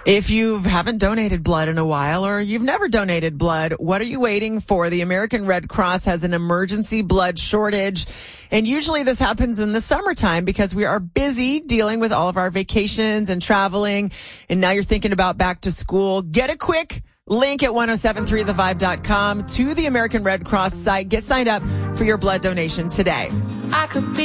If you haven't donated blood in a while or you've never donated blood, what are you waiting for? The American Red Cross has an emergency blood shortage. And usually this happens in the summertime because we are busy dealing with all of our vacations and traveling. And now you're thinking about back to school. Get a quick link at 1073thevibe.com to the American Red Cross site. Get signed up for your blood donation today. I could be